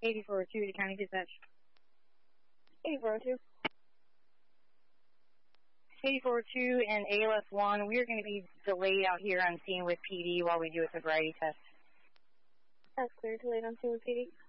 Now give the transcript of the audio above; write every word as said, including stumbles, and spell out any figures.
eighty-four oh two to County Dispatch. eighty-four oh two. eighty-four oh two and A L S one, we are going to be delayed out here on scene with P D while we do a sobriety test. That's clear, delayed on scene with P D.